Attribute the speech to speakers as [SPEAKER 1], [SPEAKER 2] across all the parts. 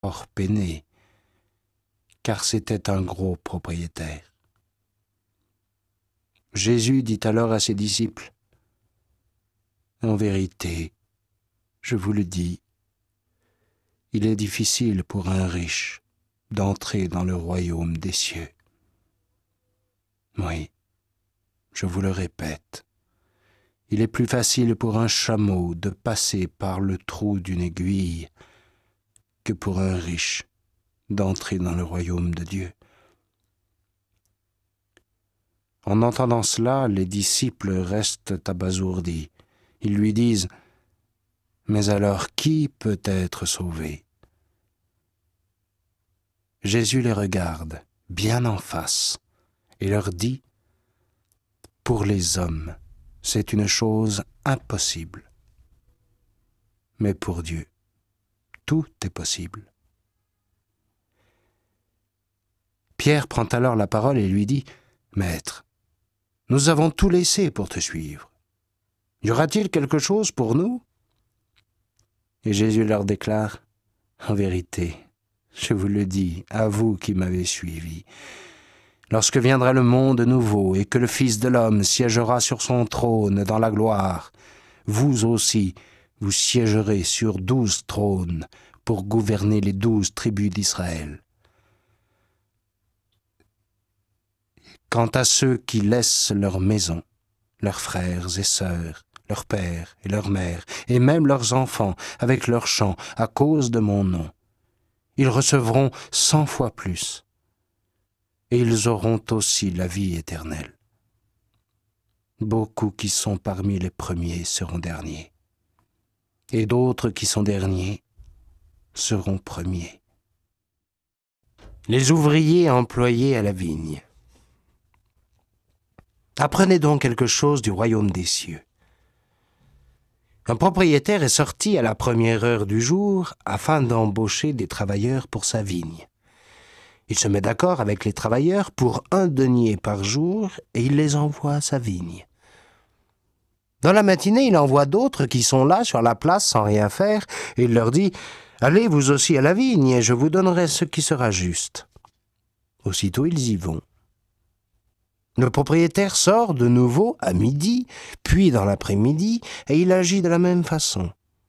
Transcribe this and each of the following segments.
[SPEAKER 1] fort peiné, car c'était un gros propriétaire. Jésus dit alors à ses disciples, « En vérité, je vous le dis, il est difficile pour un riche d'entrer dans le royaume des cieux. Oui, je vous le répète, il est plus facile pour un chameau de passer par le trou d'une aiguille que pour un riche d'entrer dans le royaume de Dieu. » En entendant cela, les disciples restent abasourdis. Ils lui disent, « Mais alors qui peut être sauvé ?» Jésus les regarde bien en face et leur dit, « Pour les hommes, c'est une chose impossible. Mais pour Dieu, tout est possible. » Pierre prend alors la parole et lui dit, « Maître, nous avons tout laissé pour te suivre. Y aura-t-il quelque chose pour nous ?» Et Jésus leur déclare, « En vérité, je vous le dis, à vous qui m'avez suivi, lorsque viendra le monde nouveau et que le Fils de l'homme siégera sur son trône dans la gloire, vous aussi, vous siégerez sur 12 trônes pour gouverner les 12 tribus d'Israël. Quant à ceux qui laissent leur maison, leurs frères et sœurs, leurs pères et leurs mères, et même leurs enfants avec leurs champs à cause de mon nom, ils recevront 100 fois plus, et ils auront aussi la vie éternelle. Beaucoup qui sont parmi les premiers seront derniers, et d'autres qui sont derniers seront premiers. » Les ouvriers employés à la vigne. Apprenez donc quelque chose du royaume des cieux. Un propriétaire est sorti à la première heure du jour afin d'embaucher des travailleurs pour sa vigne. Il se met d'accord avec les travailleurs pour 1 denier par jour et il les envoie à sa vigne. Dans la matinée, il envoie d'autres qui sont là sur la place sans rien faire et il leur dit « Allez vous aussi à la vigne et je vous donnerai ce qui sera juste. » Aussitôt, ils y vont. Le propriétaire sort de nouveau à midi, puis dans l'après-midi, et il agit de la même façon.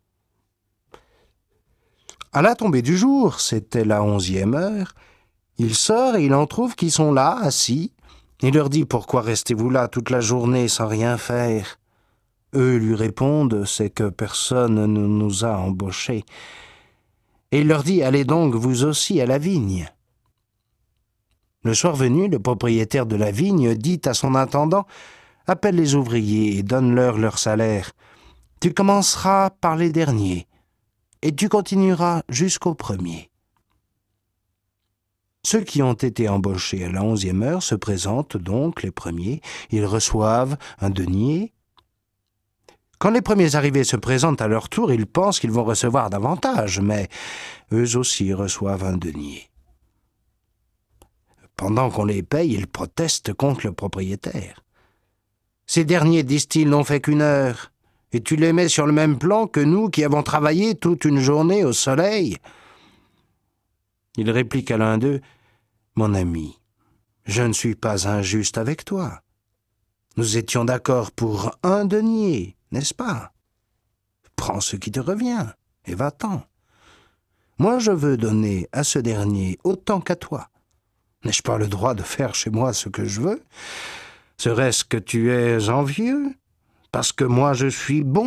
[SPEAKER 1] À la tombée du jour, c'était la 11e heure, il sort et il en trouve qui sont là, assis. Il leur dit « Pourquoi restez-vous là toute la journée sans rien faire ?» Eux lui répondent « C'est que personne ne nous a embauchés. » Et il leur dit « Allez donc vous aussi à la vigne. » Le soir venu, le propriétaire de la vigne dit à son intendant « Appelle les ouvriers et donne-leur leur salaire. Tu commenceras par les derniers et tu continueras jusqu'aux premiers. » Ceux qui ont été embauchés à la 11e heure se présentent donc les premiers. Ils reçoivent 1 denier. Quand les premiers arrivés se présentent à leur tour, ils pensent qu'ils vont recevoir davantage, mais eux aussi reçoivent 1 denier. Pendant qu'on les paye, ils protestent contre le propriétaire. « Ces derniers, disent-ils, n'ont fait qu'1 heure, et tu les mets sur le même plan que nous qui avons travaillé toute une journée au soleil. » Il réplique à l'un d'eux, « Mon ami, je ne suis pas injuste avec toi. Nous étions d'accord pour 1 denier, n'est-ce pas? Prends ce qui te revient et va-t'en. Moi, je veux donner à ce dernier autant qu'à toi. N'ai-je pas le droit de faire chez moi ce que je veux? Serait-ce que tu es envieux, parce que moi je suis bon? »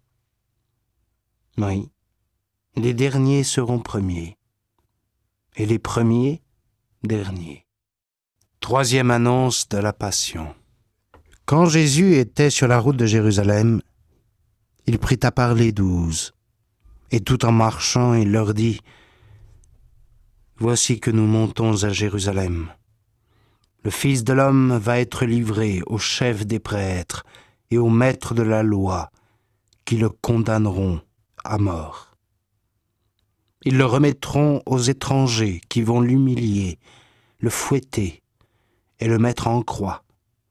[SPEAKER 1] Oui, les derniers seront premiers, et les premiers derniers. 3e annonce de la Passion. Quand Jésus était sur la route de Jérusalem, il prit à part les 12, et tout en marchant, il leur dit, « Voici que nous montons à Jérusalem. Le Fils de l'homme va être livré aux chefs des prêtres et aux maîtres de la loi, qui le condamneront à mort. Ils le remettront aux étrangers qui vont l'humilier, le fouetter et le mettre en croix.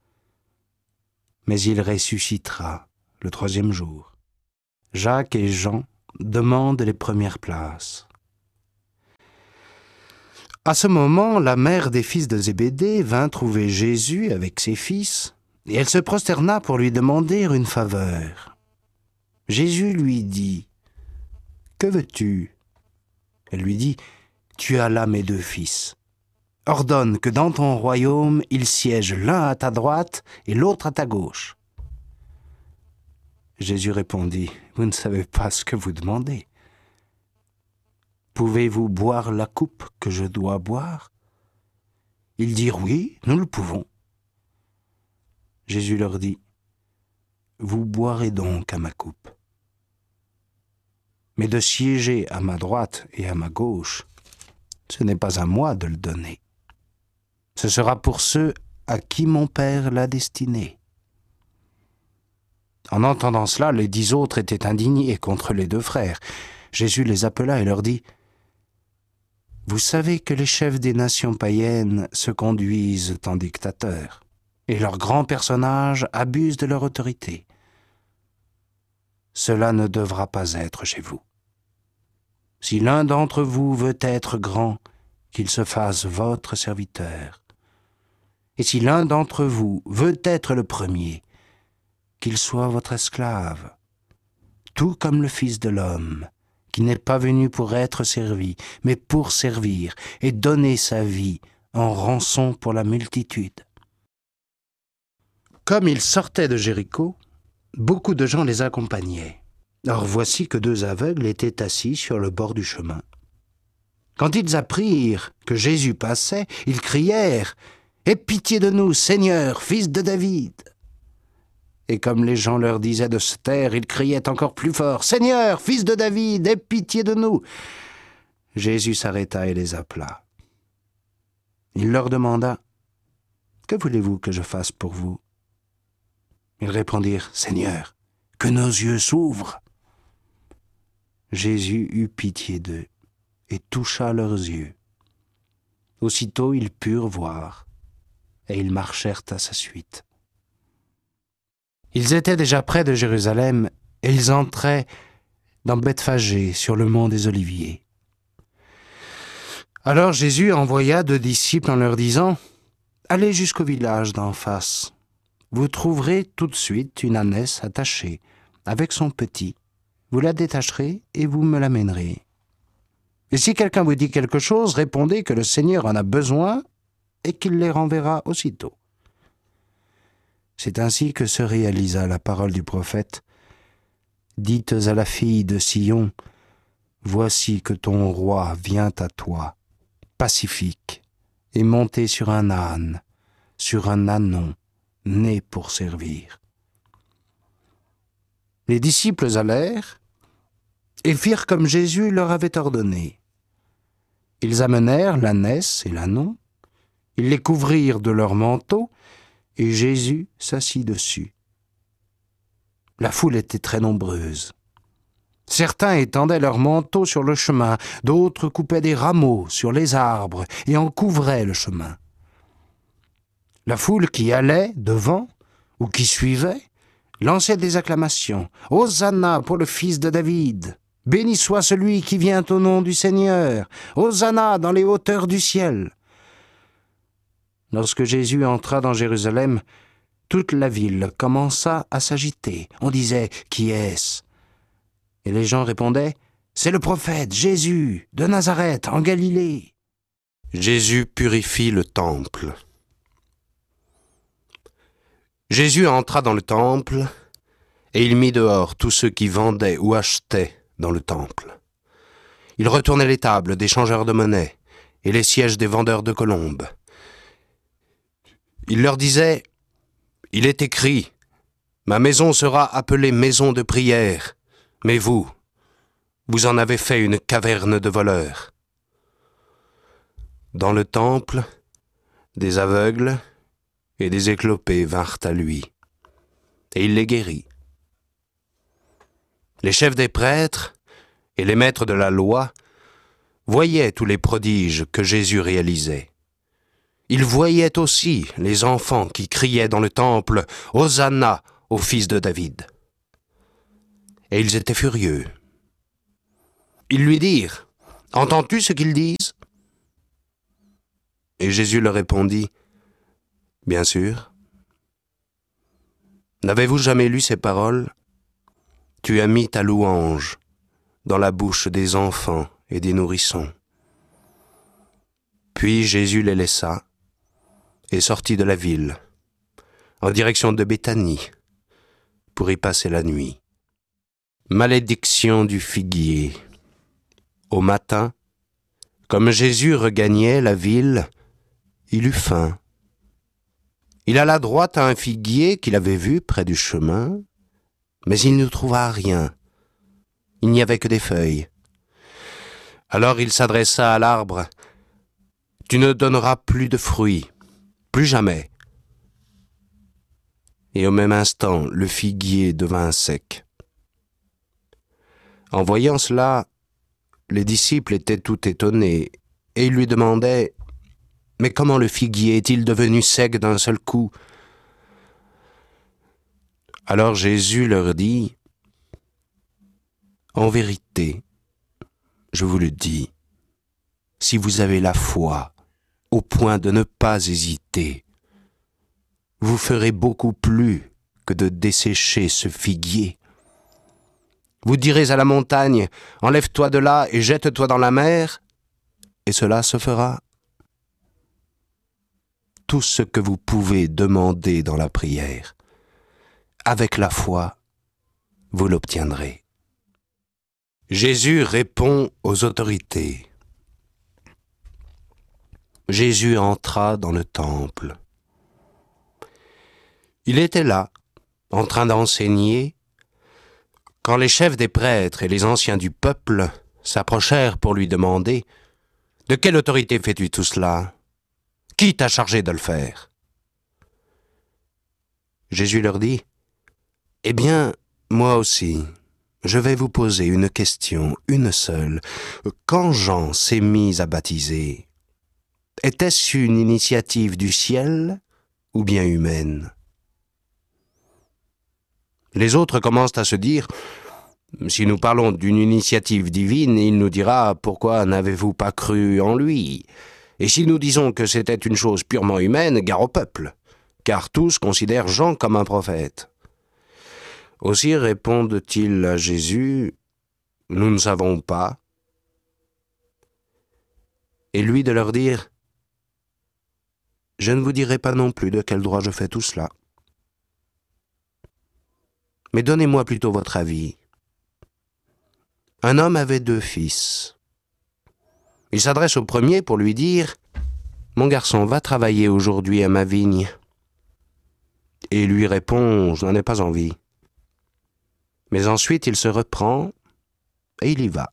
[SPEAKER 1] Mais il ressuscitera le 3e jour. » Jacques et Jean demandent les premières places. À ce moment, la mère des fils de Zébédée vint trouver Jésus avec ses fils, et elle se prosterna pour lui demander une faveur. Jésus lui dit, « Que veux-tu » Elle lui dit, « Tu as là mes 2 fils. Ordonne que dans ton royaume, ils siègent l'un à ta droite et l'autre à ta gauche. » Jésus répondit, « Vous ne savez pas ce que vous demandez. Pouvez-vous boire la coupe que je dois boire ?» Ils dirent, « Oui, nous le pouvons. » Jésus leur dit, « Vous boirez donc à ma coupe. Mais de siéger à ma droite et à ma gauche, ce n'est pas à moi de le donner. Ce sera pour ceux à qui mon Père l'a destiné. » En entendant cela, les 10 autres étaient indignés contre les 2 frères. Jésus les appela et leur dit, « Vous savez que les chefs des nations païennes se conduisent en dictateurs, et leurs grands personnages abusent de leur autorité. Cela ne devra pas être chez vous. Si l'un d'entre vous veut être grand, qu'il se fasse votre serviteur. Et si l'un d'entre vous veut être le premier, qu'il soit votre esclave, tout comme le Fils de l'homme, qui n'est pas venu pour être servi, mais pour servir et donner sa vie en rançon pour la multitude. » Comme ils sortaient de Jéricho, beaucoup de gens les accompagnaient. Or voici que 2 aveugles étaient assis sur le bord du chemin. Quand ils apprirent que Jésus passait, ils crièrent « Aie pitié de nous, Seigneur, fils de David !» Et comme les gens leur disaient de se taire, ils criaient encore plus fort « Seigneur, fils de David, aie pitié de nous !» Jésus s'arrêta et les appela. Il leur demanda « Que voulez-vous que je fasse pour vous ?» Ils répondirent « Seigneur, que nos yeux s'ouvrent !» Jésus eut pitié d'eux et toucha leurs yeux. Aussitôt ils purent voir, et ils marchèrent à sa suite. Ils étaient déjà près de Jérusalem, et ils entraient dans Bethphagée, sur le mont des Oliviers. Alors Jésus envoya 2 disciples en leur disant, « Allez jusqu'au village d'en face. Vous trouverez tout de suite une ânesse attachée, avec son petit. Vous la détacherez et vous me l'amènerez. Et si quelqu'un vous dit quelque chose, répondez que le Seigneur en a besoin et qu'il les renverra aussitôt. » C'est ainsi que se réalisa la parole du prophète. « Dites à la fille de Sion, voici que ton roi vient à toi, pacifique, et monté sur un âne, sur un ânon, né pour servir. » Les disciples allèrent et firent comme Jésus leur avait ordonné. Ils amenèrent l'ânesse et l'ânon, ils les couvrirent de leurs manteaux, et Jésus s'assit dessus. La foule était très nombreuse. Certains étendaient leurs manteaux sur le chemin, d'autres coupaient des rameaux sur les arbres et en couvraient le chemin. La foule qui allait devant ou qui suivait lançait des acclamations. « Hosanna pour le fils de David ! Béni soit celui qui vient au nom du Seigneur ! Hosanna dans les hauteurs du ciel !» Lorsque Jésus entra dans Jérusalem, toute la ville commença à s'agiter. On disait « Qui est-ce » Et les gens répondaient « C'est le prophète Jésus de Nazareth en Galilée. » Jésus purifie le temple. Jésus entra dans le temple et il mit dehors tous ceux qui vendaient ou achetaient dans le temple. Il retournait les tables des changeurs de monnaie et les sièges des vendeurs de colombes. Il leur disait « Il est écrit, ma maison sera appelée maison de prière, mais vous en avez fait une caverne de voleurs. » Dans le temple, des aveugles et des éclopés vinrent à lui, et il les guérit. Les chefs des prêtres et les maîtres de la loi voyaient tous les prodiges que Jésus réalisait. Ils voyaient aussi les enfants qui criaient dans le temple « Hosanna au fils de David !» Et ils étaient furieux. Ils lui dirent « Entends-tu ce qu'ils disent ?»
[SPEAKER 2] Et Jésus leur répondit, « Bien sûr. N'avez-vous jamais lu ces paroles ? Tu as mis ta louange dans la bouche des enfants et des nourrissons. » Puis Jésus les laissa et sortit de la ville, en direction de Béthanie, pour y passer la nuit. Malédiction du figuier. Au matin, comme Jésus regagnait la ville, il eut faim. Il alla droit à un figuier qu'il avait vu près du chemin, mais il ne trouva rien. Il n'y avait que des feuilles. Alors il s'adressa à l'arbre. « Tu ne donneras plus de fruits, plus jamais. » Et au même instant, le figuier devint sec. En voyant cela, les disciples étaient tout étonnés, et ils lui demandaient « Mais comment le figuier est-il devenu sec d'un seul coup ?» Alors Jésus leur dit « En vérité, je vous le dis, si vous avez la foi au point de ne pas hésiter, vous ferez beaucoup plus que de dessécher ce figuier. Vous direz à la montagne, « Enlève-toi de là et jette-toi dans la mer », et cela se fera. Tout ce que vous pouvez demander dans la prière, avec la foi, vous l'obtiendrez. » Jésus répond aux autorités. Jésus entra dans le temple. Il était là, en train d'enseigner, quand les chefs des prêtres et les anciens du peuple s'approchèrent pour lui demander « De quelle autorité fais-tu tout cela ? Qui t'a chargé de le faire ?» Jésus leur dit « Eh bien, moi aussi, je vais vous poser une question, une seule. Quand Jean s'est mis à baptiser, était-ce une initiative du ciel ou bien humaine ? » Les autres commencent à se dire « Si nous parlons d'une initiative divine, il nous dira « Pourquoi n'avez-vous pas cru en lui ?» Et si nous disons que c'était une chose purement humaine, gare au peuple, car tous considèrent Jean comme un prophète. » Aussi répondent-ils à Jésus « Nous ne savons pas. » Et lui de leur dire « Je ne vous dirai pas non plus de quel droit je fais tout cela. Mais donnez-moi plutôt votre avis. Un homme avait 2 fils. Il s'adresse au premier pour lui dire « Mon garçon, va travailler aujourd'hui à ma vigne. » Et il lui répond « Je n'en ai pas envie. » Mais ensuite il se reprend et il y va.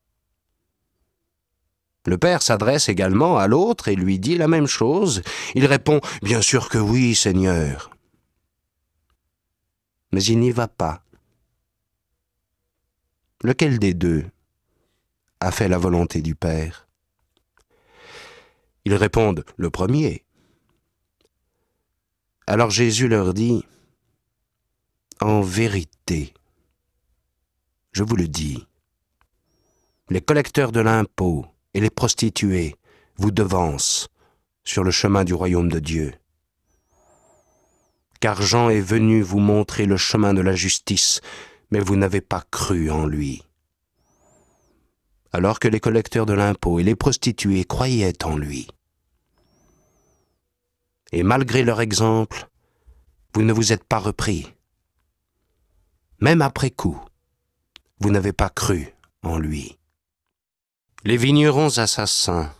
[SPEAKER 2] Le père s'adresse également à l'autre et lui dit la même chose. Il répond « Bien sûr que oui, Seigneur. » Mais il n'y va pas. Lequel des 2 a fait la volonté du Père ? Ils répondent « Le premier. » Alors Jésus leur dit « En vérité, je vous le dis, les collecteurs de l'impôt et les prostituées vous devancent sur le chemin du royaume de Dieu. Car Jean est venu vous montrer le chemin de la justice, mais vous n'avez pas cru en lui. Alors que les collecteurs de l'impôt et les prostituées croyaient en lui. Et malgré leur exemple, vous ne vous êtes pas repris. Même après coup, vous n'avez pas cru en lui. » Les vignerons assassins.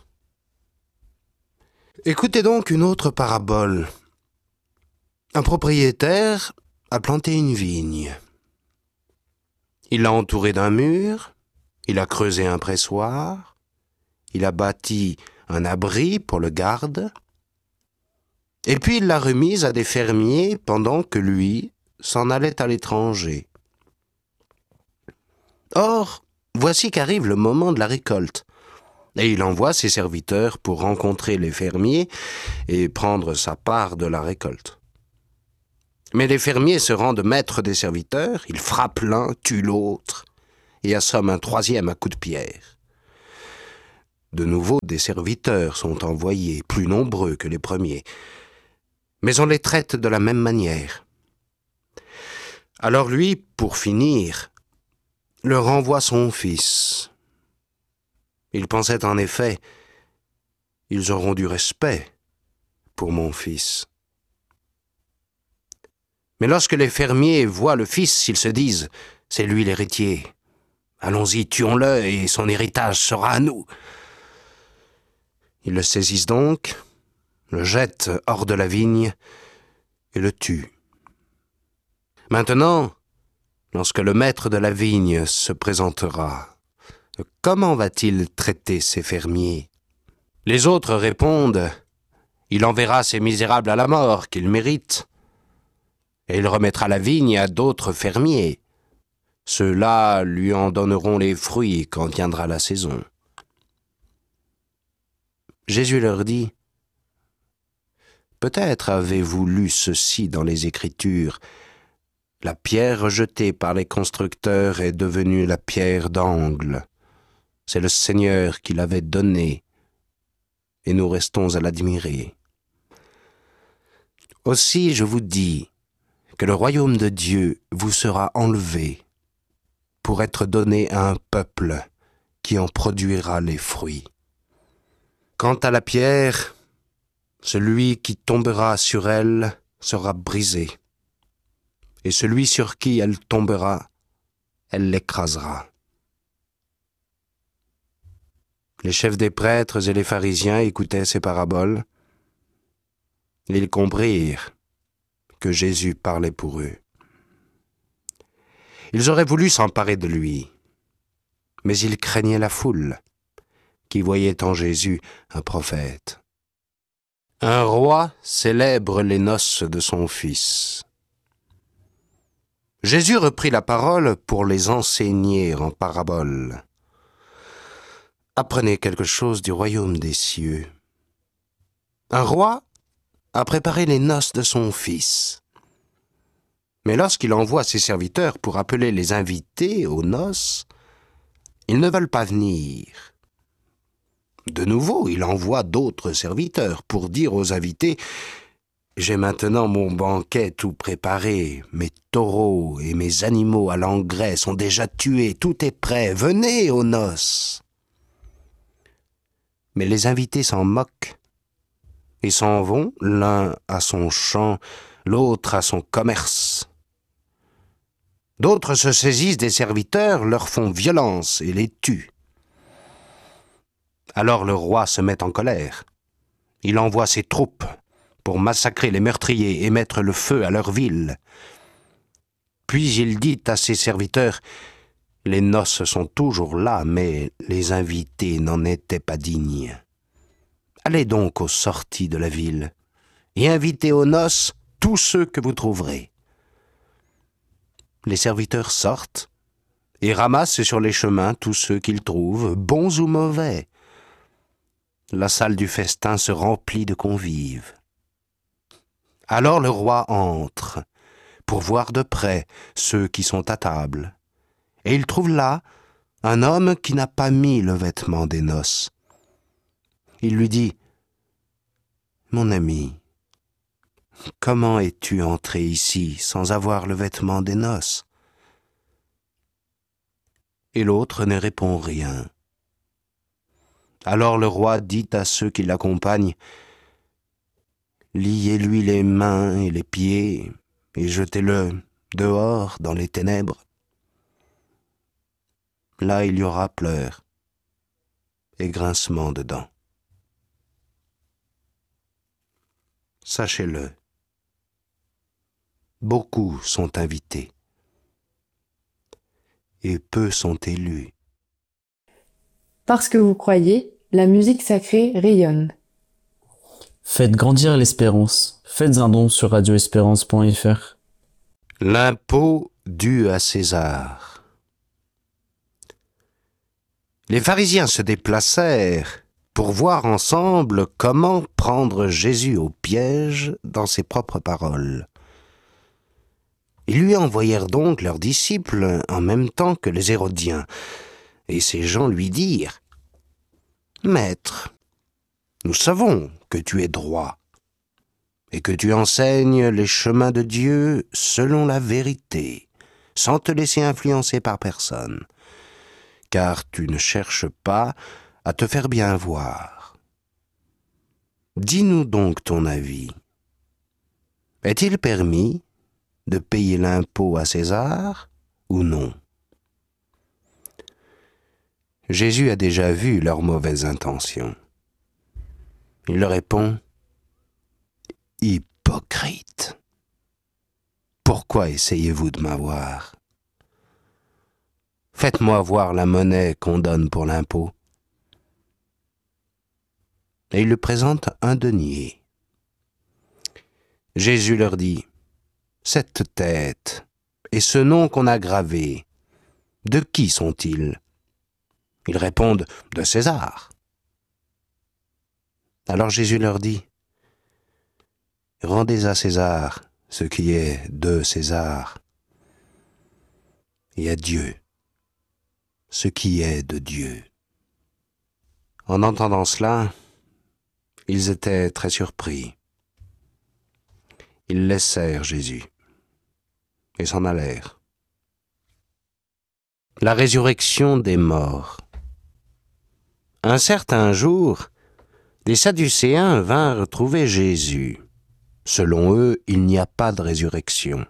[SPEAKER 2] Écoutez donc une autre parabole. Un propriétaire a planté une vigne. Il l'a entourée d'un mur, il a creusé un pressoir, il a bâti un abri pour le garde, et puis il l'a remise à des fermiers pendant que lui s'en allait à l'étranger. Or, voici qu'arrive le moment de la récolte, et il envoie ses serviteurs pour rencontrer les fermiers et prendre sa part de la récolte. Mais les fermiers se rendent maîtres des serviteurs, ils frappent l'un, tuent l'autre, et assomment un troisième à coups de pierre. De nouveau, des serviteurs sont envoyés, plus nombreux que les premiers, mais on les traite de la même manière. Alors lui, pour finir, leur envoie son fils. Il pensait en effet, ils auront du respect pour mon fils. Mais lorsque les fermiers voient le fils, ils se disent, c'est lui l'héritier. Allons-y, tuons-le et son héritage sera à nous. Ils le saisissent donc, le jettent hors de la vigne et le tuent. Maintenant, lorsque le maître de la vigne se présentera, comment va-t-il traiter ces fermiers? Les autres répondent, il enverra ces misérables à la mort qu'ils méritent, et il remettra la vigne à d'autres fermiers. Ceux-là lui en donneront les fruits quand viendra la saison. Jésus leur dit, peut-être avez-vous lu ceci dans les Écritures, la pierre rejetée par les constructeurs est devenue la pierre d'angle. C'est le Seigneur qui l'avait donnée, et nous restons à l'admirer. Aussi, je vous dis que le royaume de Dieu vous sera enlevé pour être donné à un peuple qui en produira les fruits. Quant à la pierre, celui qui tombera sur elle sera brisé, et celui sur qui elle tombera, elle l'écrasera. Les chefs des prêtres et les pharisiens écoutaient ces paraboles. Ils comprirent que Jésus parlait pour eux. Ils auraient voulu s'emparer de lui, mais ils craignaient la foule, qui voyait en Jésus un prophète. Un roi célèbre les noces de son fils. Jésus reprit la parole pour les enseigner en paraboles. Apprenez quelque chose du royaume des cieux. Un roi a préparé les noces de son fils. Mais lorsqu'il envoie ses serviteurs pour appeler les invités aux noces, ils ne veulent pas venir. De nouveau, il envoie d'autres serviteurs pour dire aux invités « J'ai maintenant mon banquet tout préparé, mes taureaux et mes animaux à l'engrais sont déjà tués, tout est prêt, venez aux noces !» Mais les invités s'en moquent et s'en vont, l'un à son champ, l'autre à son commerce. D'autres se saisissent des serviteurs, leur font violence et les tuent. Alors le roi se met en colère. Il envoie ses troupes pour massacrer les meurtriers et mettre le feu à leur ville. Puis il dit à ses serviteurs, « Les noces sont toujours là, mais les invités n'en étaient pas dignes. Allez donc aux sorties de la ville et invitez aux noces tous ceux que vous trouverez. » Les serviteurs sortent et ramassent sur les chemins tous ceux qu'ils trouvent, bons ou mauvais. La salle du festin se remplit de convives. Alors le roi entre pour voir de près ceux qui sont à table. Et il trouve là un homme qui n'a pas mis le vêtement des noces. Il lui dit, « Mon ami, comment es-tu entré ici sans avoir le vêtement des noces ?» Et l'autre ne répond rien. Alors le roi dit à ceux qui l'accompagnent, « Liez-lui les mains et les pieds et jetez-le dehors dans les ténèbres. Là il y aura pleurs et grincement de dents. » Sachez-le, beaucoup sont invités et peu sont élus.
[SPEAKER 3] Parce que vous croyez, la musique sacrée rayonne.
[SPEAKER 4] Faites grandir l'espérance. Faites un don sur radioespérance.fr.
[SPEAKER 2] L'impôt dû à César. Les pharisiens se déplacèrent pour voir ensemble comment prendre Jésus au piège dans ses propres paroles. Ils lui envoyèrent donc leurs disciples en même temps que les Hérodiens, et ces gens lui dirent Maître, nous savons que tu es droit et que tu enseignes les chemins de Dieu selon la vérité, sans te laisser influencer par personne, car tu ne cherches pas à te faire bien voir. Dis-nous donc ton avis. Est-il permis de payer l'impôt à César ou non? Jésus a déjà vu leurs mauvaises intentions. Il leur répond: Hypocrite! Pourquoi essayez-vous de m'avoir? Faites-moi voir la monnaie qu'on donne pour l'impôt. Et il lui présente un denier. Jésus leur dit: Cette tête et ce nom qu'on a gravé, de qui sont-ils? Ils répondent: De César. Alors Jésus leur dit: Rendez à César ce qui est de César, et à Dieu ce qui est de Dieu. En entendant cela, ils étaient très surpris. Ils laissèrent Jésus et s'en allèrent. La résurrection des morts. Un certain jour, des Sadducéens vinrent trouver Jésus. Selon eux, il n'y a pas de résurrection.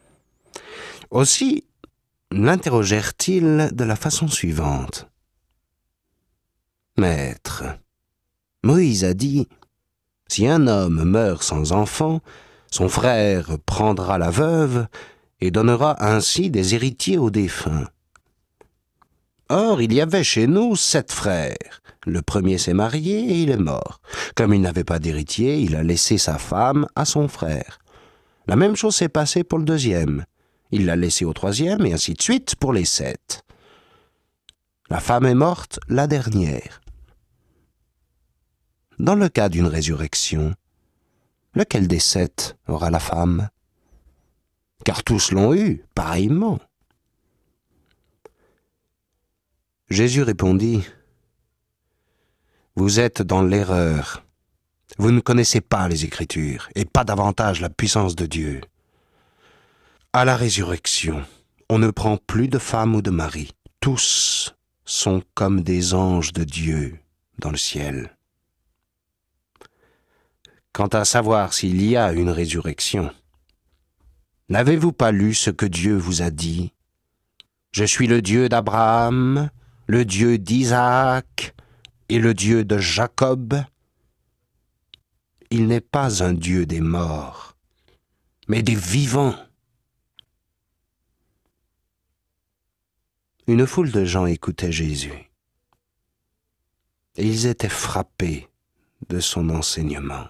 [SPEAKER 2] Aussi l'interrogèrent-ils de la façon suivante. Maître, Moïse a dit: Si un homme meurt sans enfant, son frère prendra la veuve et donnera ainsi des héritiers aux défunts. Or, il y avait chez nous 7 frères. Le premier s'est marié et il est mort. Comme il n'avait pas d'héritier, il a laissé sa femme à son frère. La même chose s'est passée pour le deuxième. Il l'a laissé au troisième et ainsi de suite pour les 7. La femme est morte la dernière. Dans le cas d'une résurrection, lequel des 7 aura la femme? Car tous l'ont eu, pareillement. Jésus répondit: Vous êtes dans l'erreur. Vous ne connaissez pas les Écritures, et pas davantage la puissance de Dieu. À la résurrection, on ne prend plus de femme ou de mari. Tous sont comme des anges de Dieu dans le ciel. Quant à savoir s'il y a une résurrection, n'avez-vous pas lu ce que Dieu vous a dit? Je suis le Dieu d'Abraham, le Dieu d'Isaac et le Dieu de Jacob. Il n'est pas un Dieu des morts, mais des vivants. Une foule de gens écoutait Jésus, et ils étaient frappés de son enseignement.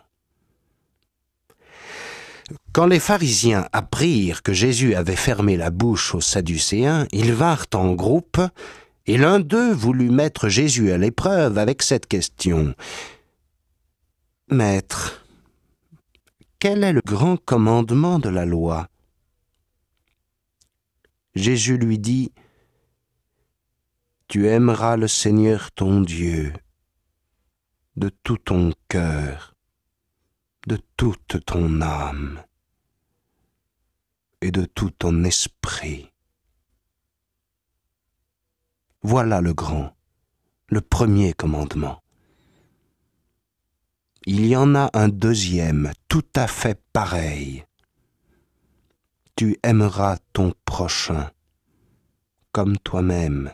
[SPEAKER 2] Quand les pharisiens apprirent que Jésus avait fermé la bouche aux Sadducéens, ils vinrent en groupe, et l'un d'eux voulut mettre Jésus à l'épreuve avec cette question. « Maître, quel est le grand commandement de la loi ?» Jésus lui dit: « Tu aimeras le Seigneur ton Dieu de tout ton cœur, de toute ton âme et de tout ton esprit. » Voilà le grand, le premier commandement. Il y en a un deuxième, tout à fait pareil. Tu aimeras ton prochain comme toi-même.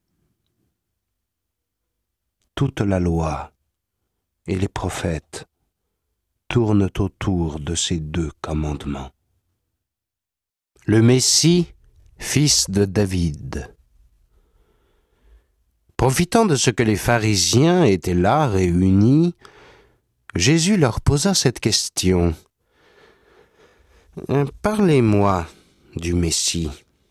[SPEAKER 2] Toute la loi et les prophètes tournent autour de ces 2 commandements. Le Messie, fils de David. Profitant de ce que les pharisiens étaient là réunis, Jésus leur posa cette question. « Parlez-moi du Messie.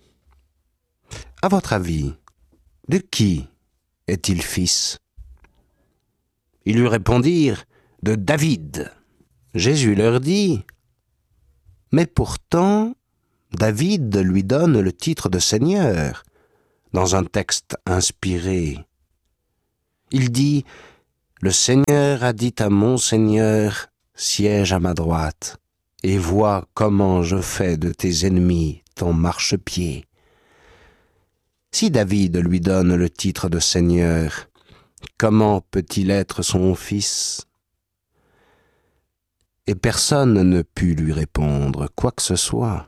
[SPEAKER 2] À votre avis, de qui est-il fils ?» Ils lui répondirent: « De David. » Jésus leur dit: « Mais pourtant, David lui donne le titre de Seigneur dans un texte inspiré. Il dit: Le Seigneur a dit à mon Seigneur, siège à ma droite, et vois comment je fais de tes ennemis ton marchepied. Si David lui donne le titre de Seigneur, comment peut-il être son fils ? Et personne ne put lui répondre quoi que ce soit.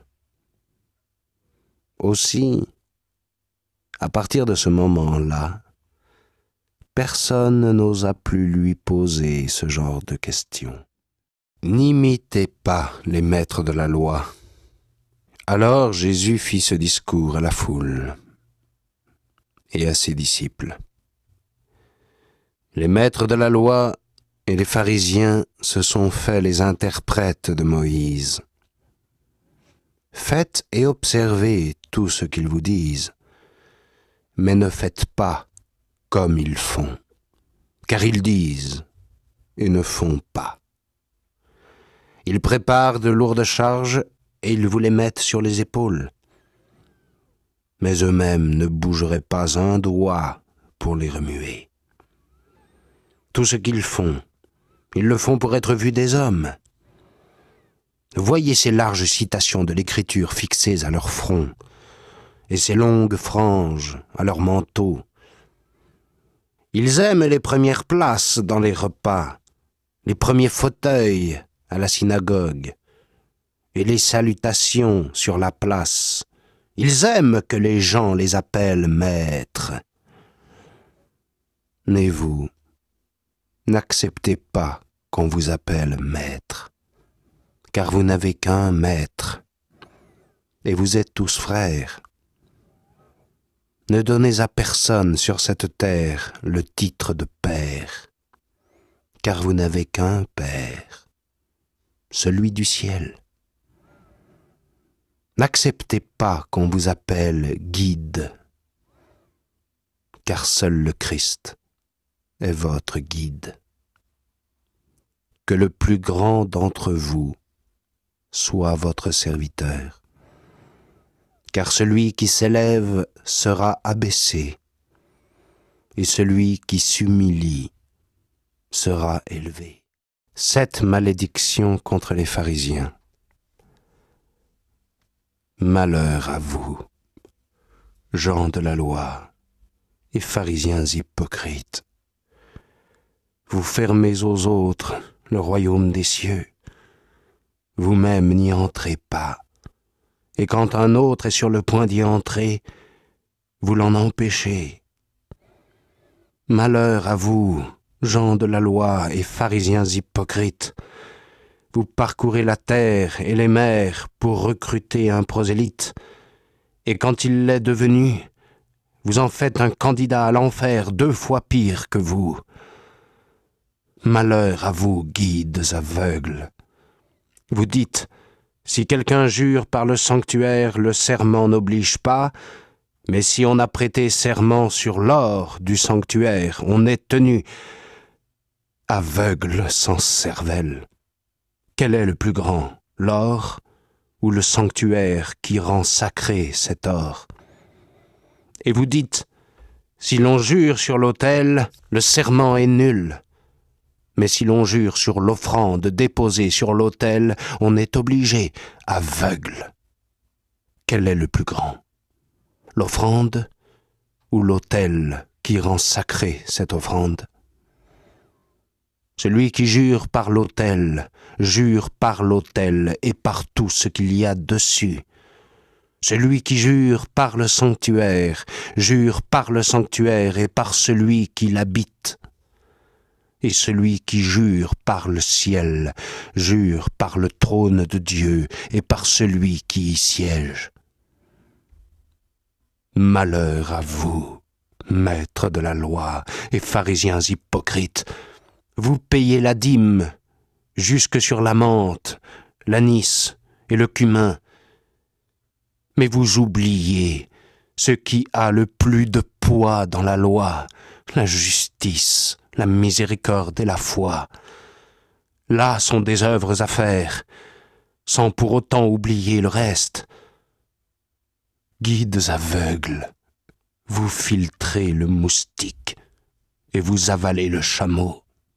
[SPEAKER 2] Aussi, à partir de ce moment-là, personne n'osa plus lui poser ce genre de questions. N'imitez pas les maîtres de la loi. Alors Jésus fit ce discours à la foule et à ses disciples. Les maîtres de la loi et les pharisiens se sont faits les interprètes de Moïse. Faites et observez tout ce qu'ils vous disent, mais ne faites pas comme ils font, car ils disent et ne font pas. Ils préparent de lourdes charges et ils vous les mettent sur les épaules, mais eux-mêmes ne bougeraient pas un doigt pour les remuer. Tout ce qu'ils font, ils le font pour être vus des hommes. Voyez ces larges citations de l'Écriture fixées à leur front, et ces longues franges à leur manteau. Ils aiment les premières places dans les repas, les premiers fauteuils à la synagogue, et les salutations sur la place. Ils aiment que les gens les appellent maîtres. Mais vous, n'acceptez pas qu'on vous appelle maître, car vous n'avez qu'un maître, et vous êtes tous frères. Ne donnez à personne sur cette terre le titre de père, car vous n'avez qu'un Père, celui du ciel. N'acceptez pas qu'on vous appelle guide, car seul le Christ est votre guide. Que le plus grand d'entre vous soit votre serviteur, car celui qui s'élève sera abaissé, et celui qui s'humilie sera élevé. 7 malédictions contre les pharisiens. Malheur à vous, gens de la loi et pharisiens hypocrites. Vous fermez aux autres le royaume des cieux. Vous-même n'y entrez pas. Et quand un autre est sur le point d'y entrer, vous l'en empêchez. Malheur à vous, gens de la loi et pharisiens hypocrites. Vous parcourez la terre et les mers pour recruter un prosélyte, et quand il l'est devenu, vous en faites un candidat à l'enfer 2 fois pire que vous. Malheur à vous, guides aveugles. Vous dites, si quelqu'un jure par le sanctuaire, le serment n'oblige pas, mais si on a prêté serment sur l'or du sanctuaire, on est tenu. Aveugle sans cervelle. Quel est le plus grand, l'or ou le sanctuaire qui rend sacré cet or ? Et vous dites, si l'on jure sur l'autel, le serment est nul. Mais si l'on jure sur l'offrande déposée sur l'autel, on est obligé, aveugle. Quel est le plus grand, l'offrande ou l'autel qui rend sacré cette offrande ? Celui qui jure par l'autel et par tout ce qu'il y a dessus. Celui qui jure par le sanctuaire et par celui qui l'habite. Et celui qui jure par le ciel, jure par le trône de Dieu et par celui qui y siège. Malheur à vous, maîtres de la loi et pharisiens hypocrites, vous payez la dîme jusque sur la menthe, l'anis et le cumin, mais vous oubliez ce qui a le plus de poids dans la loi, la justice, la miséricorde et la foi. Là sont des œuvres à faire, sans pour autant oublier le reste. Guides aveugles, vous filtrez le moustique et vous avalez le chameau.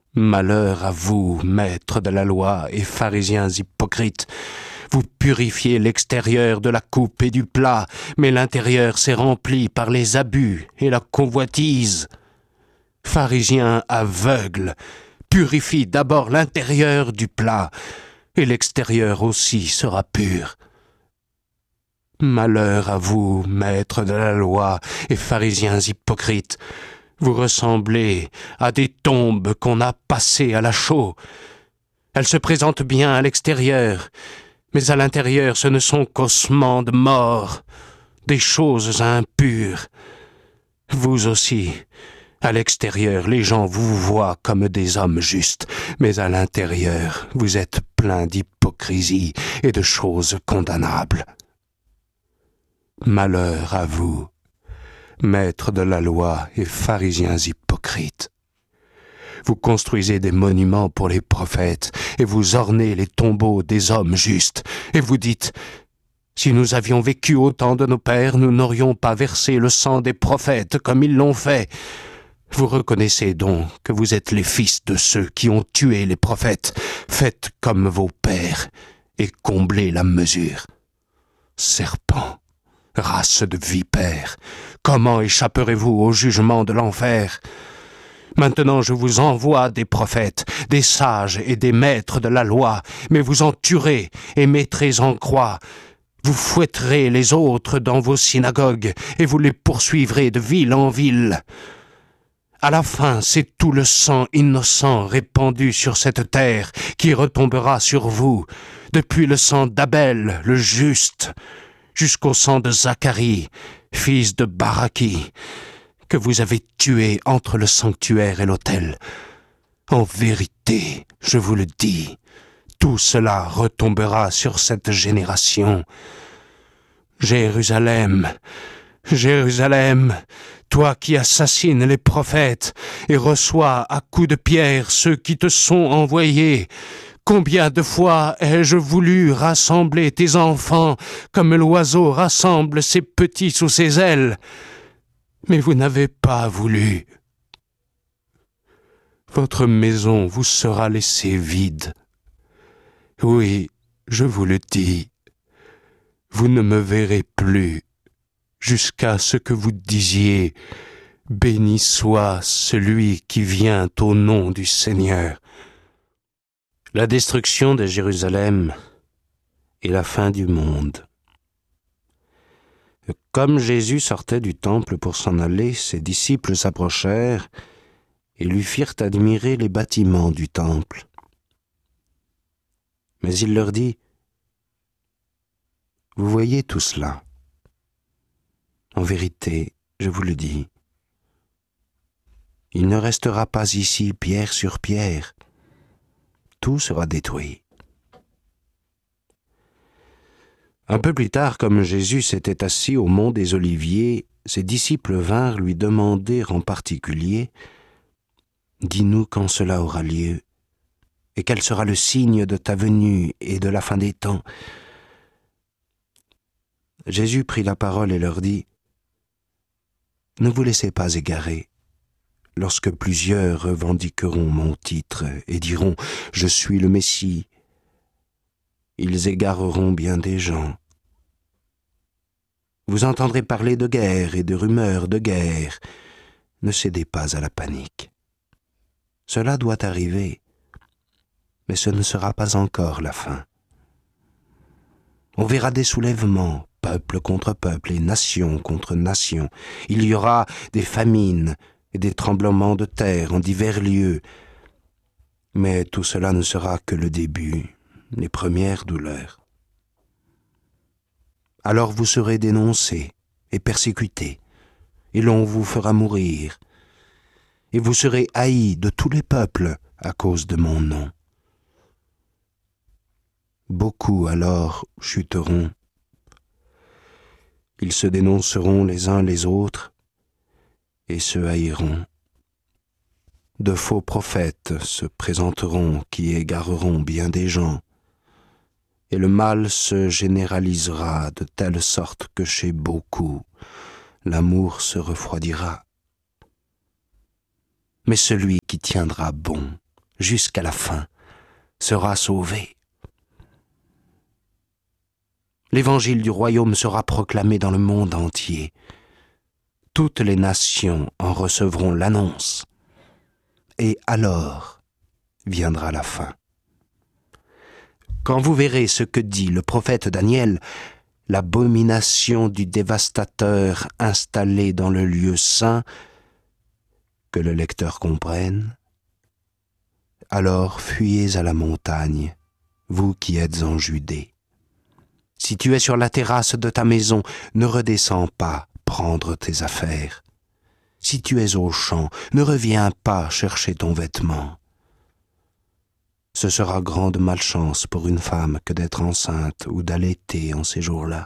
[SPEAKER 2] Malheur à vous, maîtres de la loi et pharisiens hypocrites. Vous purifiez l'extérieur de la coupe et du plat, mais l'intérieur s'est rempli par les abus et la convoitise. Pharisiens aveugles, purifie d'abord l'intérieur du plat, et l'extérieur aussi sera pur. Malheur à vous, maîtres de la loi et pharisiens hypocrites. Vous ressemblez à des tombes qu'on a passées à la chaux. Elles se présentent bien à l'extérieur, mais à l'intérieur ce ne sont qu'ossements de mort, des choses impures. Vous aussi, à l'extérieur, les gens vous voient comme des hommes justes, mais à l'intérieur, vous êtes plein d'hypocrisie et de choses condamnables. Malheur à vous, maîtres de la loi et pharisiens hypocrites. Vous construisez des monuments pour les prophètes et vous ornez les tombeaux des hommes justes, et vous dites « Si nous avions vécu au temps de nos pères, nous n'aurions pas versé le sang des prophètes comme ils l'ont fait. » Vous reconnaissez donc que vous êtes les fils de ceux qui ont tué les prophètes. Faites comme vos pères et comblez la mesure. Serpents, race de vipères, comment échapperez-vous au jugement de l'enfer ? Maintenant je vous envoie des prophètes, des sages et des maîtres de la loi, mais vous en tuerez et mettrez en croix. Vous fouetterez les autres dans vos synagogues et vous les poursuivrez de ville en ville. À la fin, c'est tout le sang innocent répandu sur cette terre qui retombera sur vous, depuis le sang d'Abel, le juste, jusqu'au sang de Zacharie, fils de Baraki, que vous avez tué entre le sanctuaire et l'autel. En vérité, je vous le dis, tout cela retombera sur cette génération. Jérusalem, Jérusalem, toi qui assassines les prophètes et reçois à coups de pierre ceux qui te sont envoyés, combien de fois ai-je voulu rassembler tes enfants comme l'oiseau rassemble ses petits sous ses ailes, mais vous n'avez pas voulu. Votre maison vous sera laissée vide. Oui, je vous le dis, vous ne me verrez plus jusqu'à ce que vous disiez « Béni soit celui qui vient au nom du Seigneur ». La destruction de Jérusalem et la fin du monde. Comme Jésus sortait du temple pour s'en aller, ses disciples s'approchèrent et lui firent admirer les bâtiments du temple. Mais il leur dit « Vous voyez tout cela ? En vérité, je vous le dis, il ne restera pas ici pierre sur pierre. Tout sera détruit. » Un peu plus tard, comme Jésus s'était assis au mont des Oliviers, ses disciples vinrent lui demander en particulier « Dis-nous quand cela aura lieu, et quel sera le signe de ta venue et de la fin des temps ?» Jésus prit la parole et leur dit « Ne vous laissez pas égarer. Lorsque plusieurs revendiqueront mon titre et diront « Je suis le Messie », ils égareront bien des gens. Vous entendrez parler de guerre et de rumeurs de guerre. Ne cédez pas à la panique. Cela doit arriver, mais ce ne sera pas encore la fin. On verra des soulèvements, peuple contre peuple et nation contre nation. Il y aura des famines et des tremblements de terre en divers lieux. Mais tout cela ne sera que le début, les premières douleurs. Alors vous serez dénoncés et persécutés, et l'on vous fera mourir, et vous serez haïs de tous les peuples à cause de mon nom. Beaucoup alors chuteront. Ils se dénonceront les uns les autres et se haïront. De faux prophètes se présenteront qui égareront bien des gens, et le mal se généralisera de telle sorte que chez beaucoup, l'amour se refroidira. Mais celui qui tiendra bon
[SPEAKER 1] jusqu'à la fin, sera sauvé. L'évangile du royaume sera proclamé dans le monde entier. Toutes les nations en recevront l'annonce. Et alors viendra la fin. Quand vous verrez ce que dit le prophète Daniel, l'abomination du dévastateur installé dans le lieu saint, que le lecteur comprenne, alors fuyez à la montagne, vous qui êtes en Judée. Si tu es sur la terrasse de ta maison, ne redescends pas prendre tes affaires. Si tu es au champ, ne reviens pas chercher ton vêtement. Ce sera grande malchance pour une femme que d'être enceinte ou d'allaiter en ces jours-là.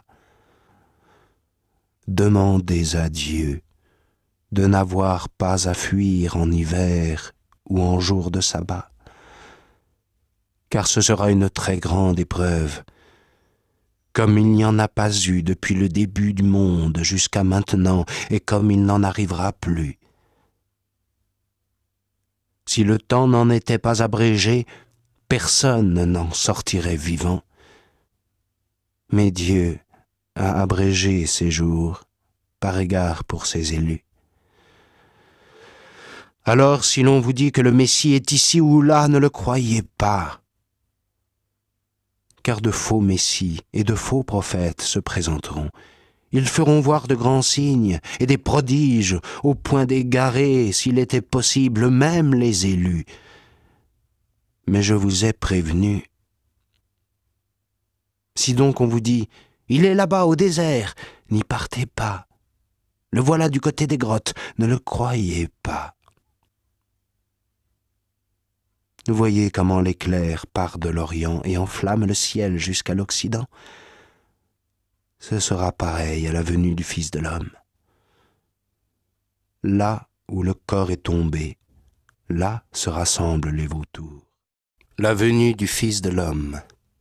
[SPEAKER 1] Demandez à Dieu de n'avoir pas à fuir en hiver ou en jour de sabbat, car ce sera une très grande épreuve, comme il n'y en a pas eu depuis le début du monde jusqu'à maintenant et comme il n'en arrivera plus. Si le temps n'en était pas abrégé, personne n'en sortirait vivant. Mais Dieu a abrégé ces jours par égard pour ses élus. Alors, si l'on vous dit que le Messie est ici ou là, ne le croyez pas. Car de faux messies et de faux prophètes se présenteront. Ils feront voir de grands signes et des prodiges au point d'égarer, s'il était possible, même les élus. Mais je vous ai prévenu. Si donc on vous dit « Il est là-bas au désert », n'y partez pas. Le voilà du côté des grottes, ne le croyez pas. Vous voyez comment l'éclair part de l'Orient et enflamme le ciel jusqu'à l'Occident. Ce sera pareil à la venue du Fils de l'homme. Là où le corps est tombé, là se rassemblent les vautours. La venue du Fils de l'homme.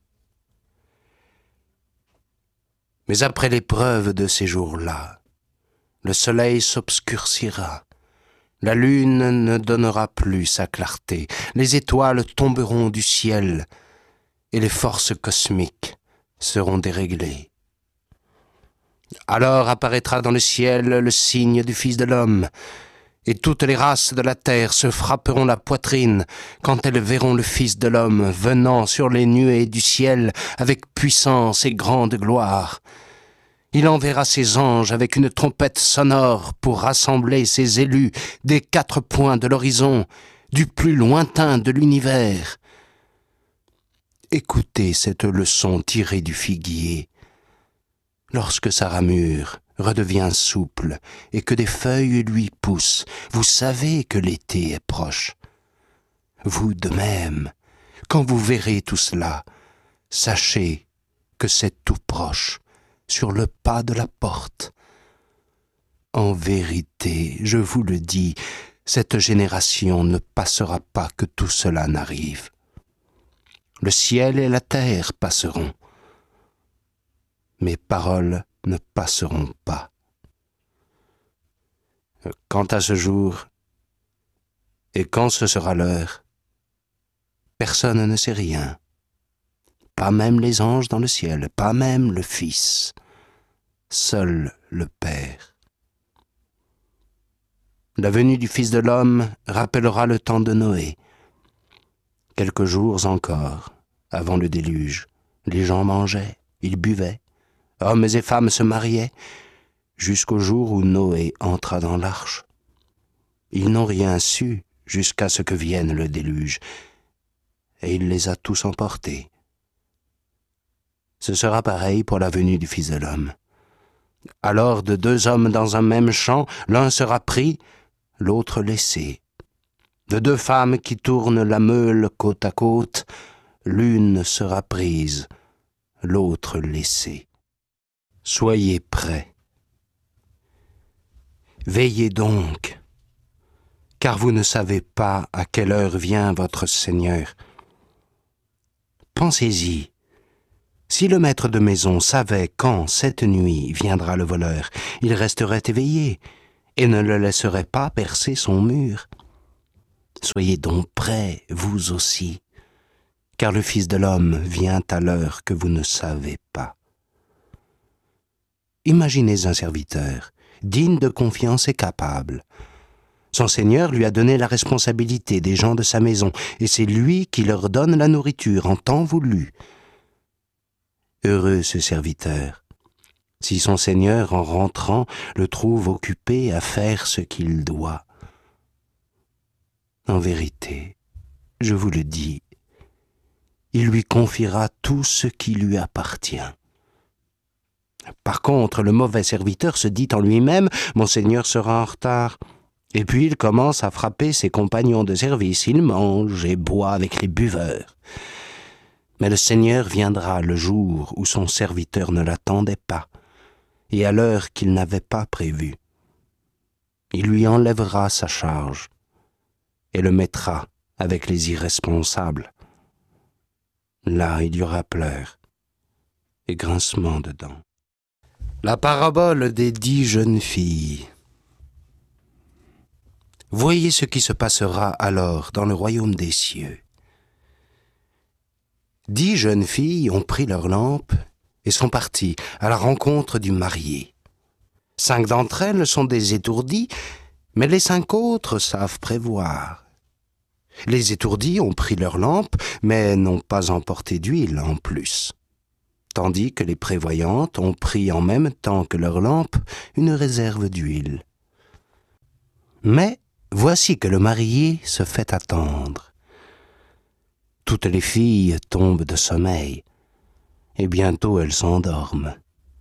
[SPEAKER 1] Mais après l'épreuve de ces jours-là, le soleil s'obscurcira, la lune ne donnera plus sa clarté, les étoiles tomberont du ciel et les forces cosmiques seront déréglées. Alors apparaîtra dans le ciel le signe du Fils de l'homme, et toutes les races de la terre se frapperont la poitrine quand elles verront le Fils de l'homme venant sur les nuées du ciel avec puissance et grande gloire. Il enverra ses anges avec une trompette sonore pour rassembler ses élus des 4 points de l'horizon, du plus lointain de l'univers. Écoutez cette leçon tirée du figuier. Lorsque sa ramure redevient souple et que des feuilles lui poussent, vous savez que l'été est proche. Vous de même, quand vous verrez tout cela, sachez que c'est tout proche, sur le pas de la porte. En vérité, je vous le dis, cette génération ne passera pas que tout cela n'arrive. Le ciel et la terre passeront. Mes paroles ne passeront pas. Quant à ce jour, et quand ce sera l'heure, personne ne sait rien. Pas même les anges dans le ciel, pas même le Fils, seul le Père. La venue du Fils de l'homme rappellera le temps de Noé. Quelques jours encore, avant le déluge, les gens mangeaient, ils buvaient, hommes et femmes se mariaient, jusqu'au jour où Noé entra dans l'arche. Ils n'ont rien su jusqu'à ce que vienne le déluge, et il les a tous emportés. Ce sera pareil pour la venue du Fils de l'homme. Alors de 2 hommes dans un même champ, l'un sera pris, l'autre laissé. De 2 femmes qui tournent la meule côte à côte, l'une sera prise, l'autre laissée. Soyez prêts. Veillez donc, car vous ne savez pas à quelle heure vient votre Seigneur. Pensez-y. Si le maître de maison savait quand, cette nuit, viendra le voleur, il resterait éveillé et ne le laisserait pas percer son mur. Soyez donc prêts.
[SPEAKER 2] près, vous aussi, car le Fils de l'homme vient à l'heure que vous ne savez pas. Imaginez un serviteur, digne de confiance et capable. Son Seigneur lui a donné la responsabilité des gens de sa maison, et c'est lui qui leur donne la nourriture en temps voulu. Heureux ce serviteur, si son Seigneur, en rentrant, le trouve occupé à faire ce qu'il doit. En vérité, je vous le dis, il lui confiera tout ce qui lui appartient. Par contre, le mauvais serviteur se dit en lui-même « Mon Seigneur sera en retard ». Et puis il commence à frapper ses compagnons de service. Il mange et boit avec les buveurs. Mais le Seigneur viendra le jour où son serviteur ne l'attendait pas, et à l'heure qu'il n'avait pas prévue. Il lui enlèvera sa charge et le mettra avec les irresponsables. Là, il y aura pleurs et grincement de dents. La parabole des 10 jeunes filles. Voyez ce qui se passera alors dans le royaume des cieux. 10 jeunes filles ont pris leurs lampes et sont parties à la rencontre du marié. 5 d'entre elles sont des étourdies, mais les 5 autres savent prévoir. Les étourdies ont pris leurs lampes, mais n'ont pas emporté d'huile en plus. Tandis que les prévoyantes ont pris en même temps que leurs lampes une réserve d'huile. Mais voici que le marié se fait attendre. Toutes les filles tombent de sommeil, et bientôt elles s'endorment.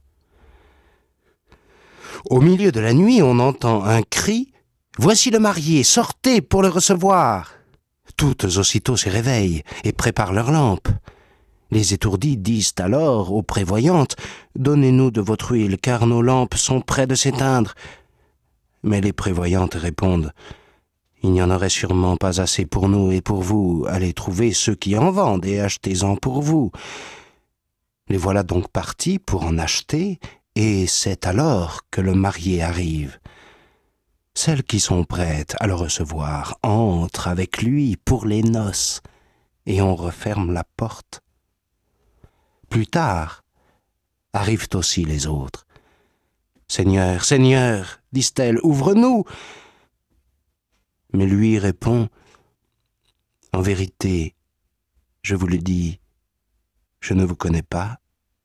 [SPEAKER 2] Au milieu de la nuit, on entend un cri « Voici le marié, sortez pour le recevoir !» Toutes aussitôt se réveillent et préparent leurs lampes. Les étourdis disent alors aux prévoyantes « Donnez-nous de votre huile, car nos lampes sont près de s'éteindre. » Mais les prévoyantes répondent « Il n'y en aurait sûrement pas assez pour nous et pour vous. Allez trouver ceux qui en vendent et achetez-en pour vous. » Les voilà donc partis pour en acheter, et c'est alors que le marié arrive. Celles qui sont prêtes à le recevoir entrent avec lui pour les noces, et on referme la porte. Plus tard, arrivent aussi les autres. « Seigneur, Seigneur, disent-elles, ouvre-nous !» Mais lui répond « En vérité, je vous le dis, je ne vous connais pas.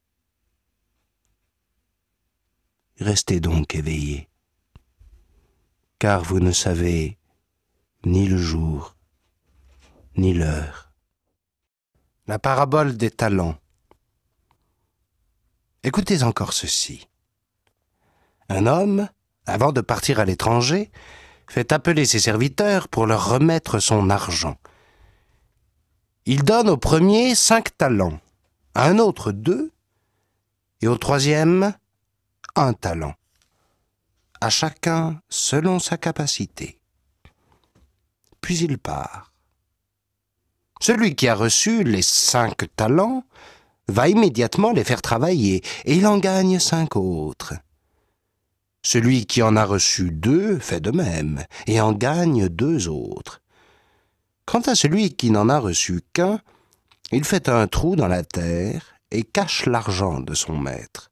[SPEAKER 2] Restez donc éveillés, car vous ne savez ni le jour, ni l'heure. » La parabole des talents. Écoutez encore ceci. Un homme, avant de partir à l'étranger, fait appeler ses serviteurs pour leur remettre son argent. Il donne au premier 5 talents, à un autre 2, et au troisième 1 talent, à chacun selon sa capacité. Puis il part. Celui qui a reçu les 5 talents va immédiatement les faire travailler, et il en gagne 5 autres. Celui qui en a reçu 2 fait de même, et en gagne 2 autres. Quant à celui qui n'en a reçu qu'un, il fait un trou dans la terre et cache l'argent de son maître.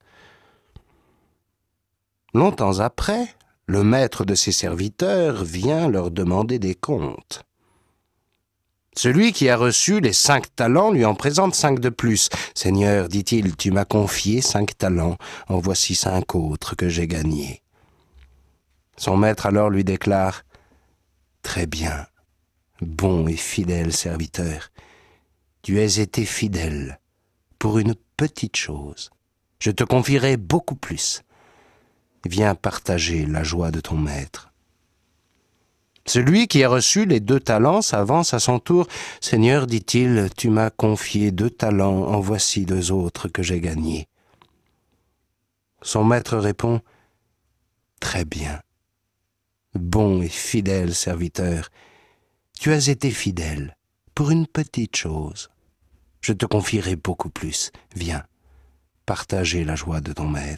[SPEAKER 2] Longtemps après, le maître de ses serviteurs vient leur demander des comptes. Celui qui a reçu les 5 talents lui en présente 5 de plus. « Seigneur, dit-il, tu m'as confié 5 talents, en voici 5 autres que j'ai gagnés. » Son maître alors lui déclare « Très bien, bon et fidèle serviteur, tu as été fidèle pour une petite chose. Je te confierai beaucoup plus. Viens partager la joie de ton maître. » Celui qui a reçu les 2 talents s'avance à son tour. « Seigneur, dit-il, tu m'as confié 2 talents, en voici 2 autres que j'ai gagnés. » Son maître répond « Très bien, bon et fidèle serviteur, tu as été fidèle pour une petite chose. Je te confierai beaucoup plus. Viens, partager la joie de ton maître. »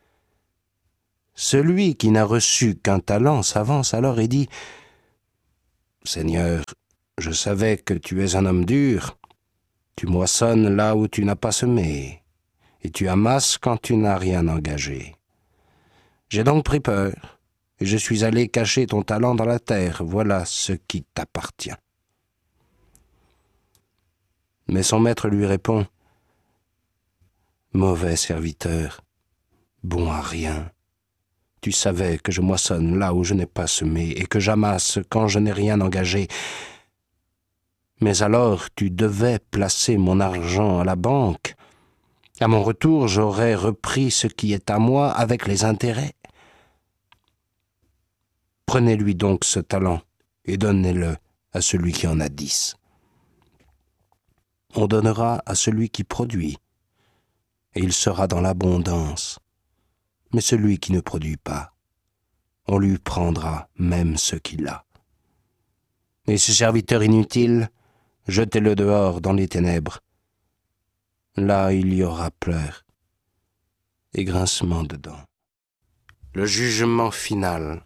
[SPEAKER 2] Celui qui n'a reçu qu'un talent s'avance alors et dit « Seigneur,
[SPEAKER 1] Je savais que tu es un homme dur. Tu moissonnes là où tu n'as pas semé, et tu amasses quand tu n'as rien engagé. J'ai donc pris peur, et je suis allé cacher ton talent dans la terre. Voilà ce qui t'appartient. » Mais son maître lui répond, « Mauvais serviteur, bon à rien. Tu savais que je moissonne là où je n'ai pas semé, et que j'amasse quand je n'ai rien engagé. Mais alors tu devais placer mon argent à la banque. À mon retour, j'aurais repris ce qui est à moi avec les intérêts. Prenez-lui donc ce talent et donnez-le à celui qui en a 10. On donnera à celui qui produit, et il sera dans l'abondance. Mais celui qui ne produit pas, on lui prendra même ce qu'il a. Et ce serviteur inutile, jetez-le dehors dans les ténèbres. Là, il y aura pleurs et grincement de dents. » Le jugement final.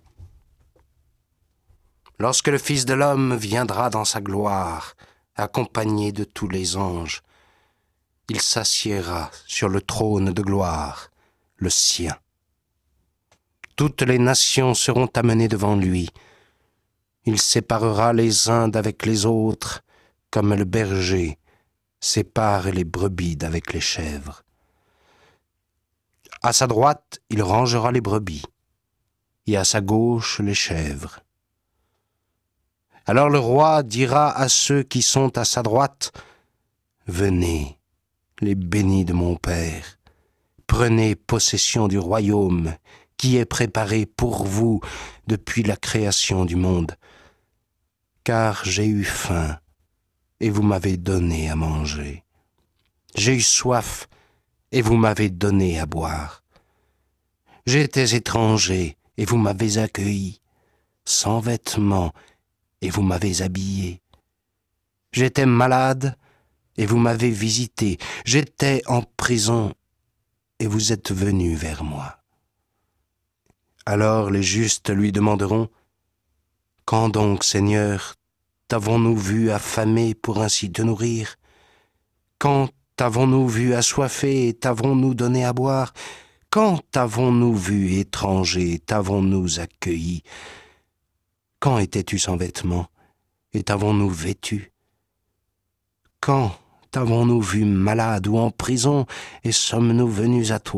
[SPEAKER 1] Lorsque le Fils de l'homme viendra dans sa gloire, accompagné de tous les anges, il s'assiera sur le trône de gloire, le sien. Toutes les nations seront amenées devant lui. Il séparera les uns d'avec les autres, comme le berger sépare les brebis d'avec les chèvres. À sa droite, il rangera les brebis, et à sa gauche les chèvres. Alors le roi dira à ceux qui sont à sa droite, « Venez, les bénis de mon Père, prenez possession du royaume qui est préparé pour vous depuis la création du monde. Car j'ai eu faim, et vous m'avez donné à manger. J'ai eu soif, et vous m'avez donné à boire. J'étais étranger, et vous m'avez accueilli, sans vêtements, et vous m'avez habillé. J'étais malade, et vous m'avez visité. J'étais en prison, et vous êtes venus vers moi. » Alors les justes lui demanderont, « Quand donc, Seigneur, t'avons-nous vu affamé pour ainsi te nourrir? Quand t'avons-nous vu assoiffé et t'avons-nous donné à boire? Quand t'avons-nous vu étranger et t'avons-nous accueilli? Quand étais-tu sans vêtements et t'avons-nous vêtu? Quand t'avons-nous vu malade ou en prison et sommes-nous venus à toi? »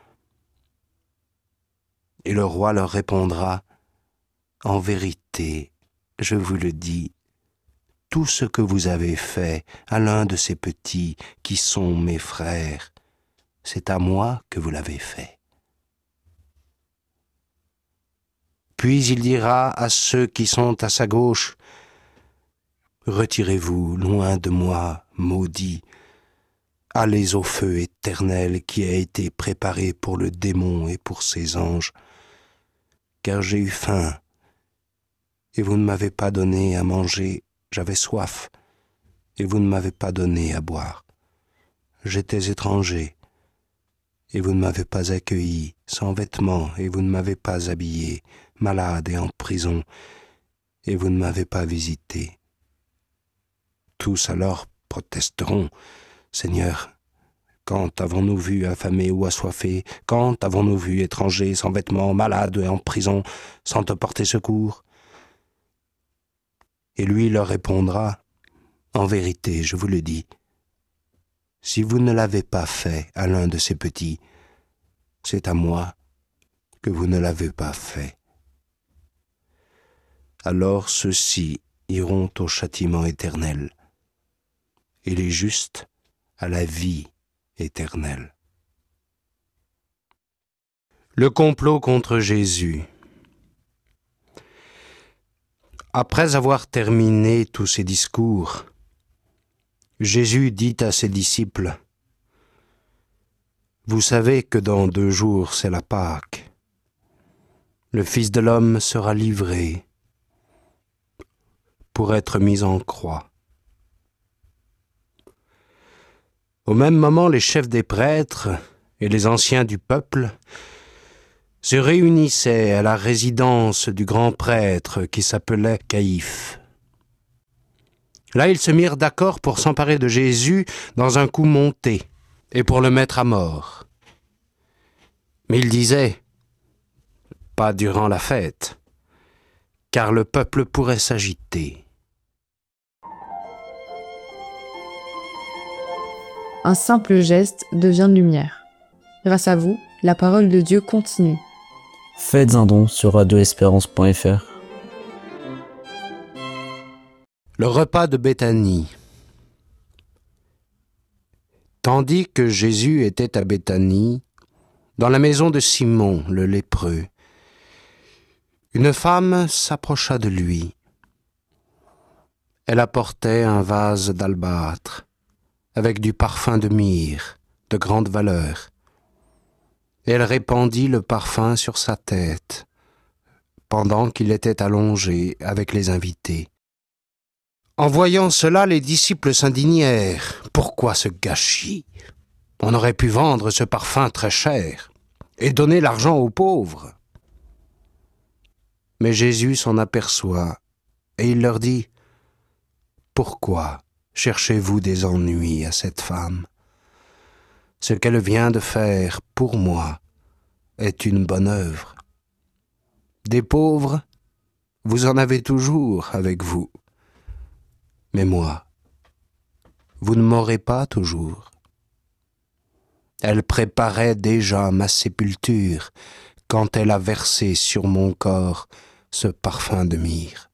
[SPEAKER 1] Et le roi leur répondra, « En vérité, je vous le dis, tout ce que vous avez fait à l'un de ces petits qui sont mes frères, c'est à moi que vous l'avez fait. » Puis il dira à ceux qui sont à sa gauche, « Retirez-vous loin de moi, maudits, allez au feu éternel qui a été préparé pour le démon et pour ses anges. Car j'ai eu faim, et vous ne m'avez pas donné à manger, j'avais soif, et vous ne m'avez pas donné à boire. J'étais étranger, et vous ne m'avez pas accueilli, sans vêtements, et vous ne m'avez pas habillé, malade et en prison, et vous ne m'avez pas visité. » Tous alors protesteront, « Seigneur, quand avons-nous vu affamé ou assoiffé? Quand avons-nous vu étranger, sans vêtements, malade et en prison, sans te porter secours? » Et lui leur répondra, « En vérité, je vous le dis, si vous ne l'avez pas fait à l'un de ces petits, c'est à moi que vous ne l'avez pas fait. » Alors ceux-ci iront au châtiment éternel, et les justes à la vie éternelle. Le complot contre Jésus. Après avoir terminé tous ses discours, Jésus dit à ses disciples, « Vous savez que dans 2 jours c'est la Pâque. Le Fils de l'homme sera livré pour être mis en croix. » Au même moment, les chefs des prêtres et les anciens du peuple se réunissaient à la résidence du grand prêtre qui s'appelait Caïphe.
[SPEAKER 2] Là, ils se mirent d'accord pour s'emparer de Jésus dans un coup monté et pour le mettre à mort. Mais ils disaient, pas durant la fête, car le peuple pourrait s'agiter.
[SPEAKER 3] Un simple geste devient lumière. Grâce à vous, la parole de Dieu continue.
[SPEAKER 4] Faites un don sur radioespérance.fr.
[SPEAKER 2] Le repas de Béthanie. Tandis que Jésus était à Béthanie, dans la maison de Simon le lépreux, une femme s'approcha de lui. Elle apportait un vase d'albâtre avec du parfum de myrrhe de grande valeur. Et elle répandit le parfum sur sa tête pendant qu'il était allongé avec les invités. En voyant cela, les disciples s'indignèrent. Pourquoi ce gâchis? On aurait pu vendre ce parfum très cher et donner l'argent aux pauvres. Mais Jésus s'en aperçoit et il leur dit, « Pourquoi cherchez-vous des ennuis à cette femme? Ce qu'elle vient de faire pour moi est une bonne œuvre. Des pauvres, vous en avez toujours avec vous. Mais moi, vous ne m'aurez pas toujours. » Elle préparait déjà ma sépulture quand elle a versé sur mon corps ce parfum de myrrhe.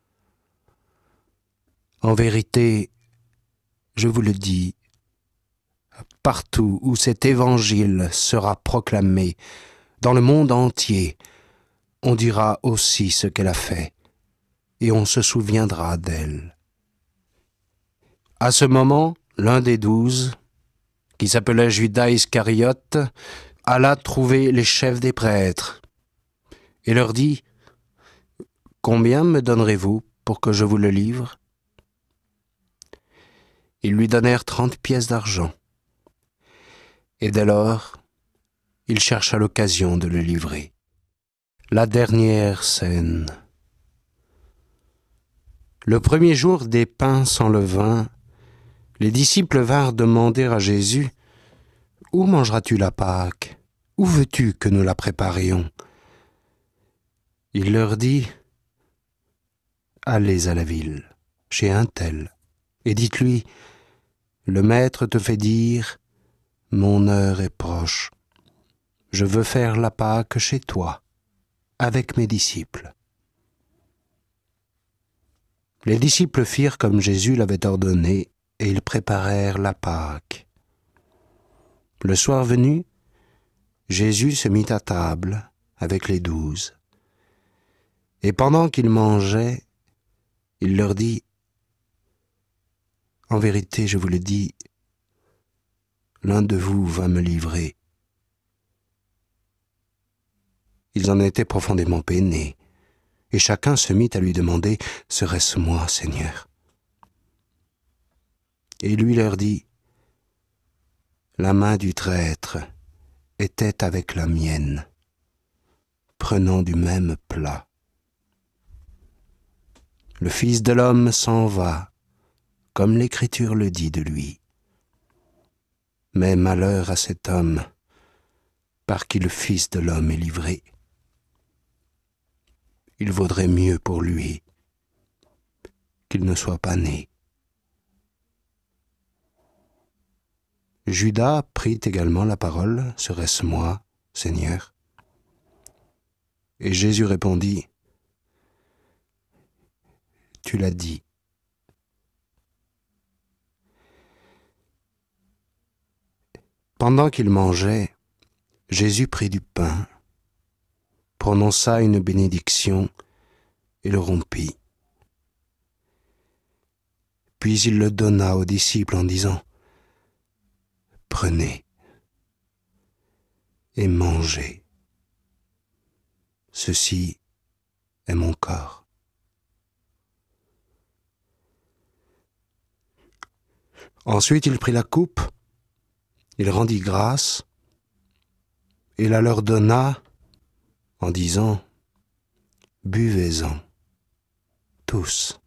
[SPEAKER 2] En vérité, je vous le dis, partout où cet évangile sera proclamé, dans le monde entier, on dira aussi ce qu'elle a fait, et on se souviendra d'elle. À ce moment, l'un des 12, qui s'appelait Judas Iscariote, alla trouver les chefs des prêtres et leur dit, « Combien me donnerez-vous pour que je vous le livre ?» Ils lui donnèrent 30 pièces d'argent. Et dès lors, il chercha l'occasion de le livrer. La dernière scène. Le premier jour des pains sans levain, les disciples vinrent demander à Jésus, « Où mangeras-tu la Pâque? Où veux-tu que nous la préparions ?» Il leur dit, « Allez à la ville, chez un tel, et dites-lui, le maître te fait dire, « Mon heure est proche. Je veux faire la Pâque chez toi, avec mes disciples. » Les disciples firent comme Jésus l'avait ordonné, et ils préparèrent la Pâque. Le soir venu, Jésus se mit à table avec les 12. Et pendant qu'ils mangeaient, il leur dit, « En vérité, je vous le dis, l'un de vous va me livrer. » Ils en étaient profondément peinés, et chacun se mit à lui demander, « Serait-ce moi, Seigneur ?» Et lui leur dit, « La main du traître était avec la mienne, prenant du même plat. Le Fils de l'homme s'en va, comme l'Écriture le dit de lui. Mais malheur à cet homme, par qui le Fils de l'homme est livré. Il vaudrait mieux pour lui qu'il ne soit pas né. » Judas prit également la parole, « Serait-ce moi, Seigneur ?» Et Jésus répondit, « Tu l'as dit. » Pendant qu'il mangeait, Jésus prit du pain, prononça une bénédiction et le rompit. Puis il le donna aux disciples en disant, « Prenez et mangez. Ceci est mon corps. » Ensuite il prit la coupe, il rendit grâce, et la leur donna en disant, « Buvez-en, tous.